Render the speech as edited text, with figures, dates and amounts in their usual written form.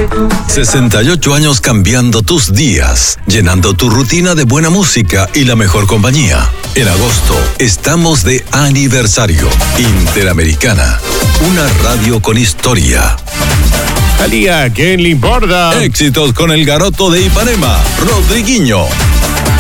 68 años cambiando tus días, llenando tu rutina de buena música y la mejor compañía. En agosto estamos de aniversario. Interamericana, una radio con historia. Talía, ¿quién le importa? Éxitos con el garoto de Ipanema, Rodriguinho.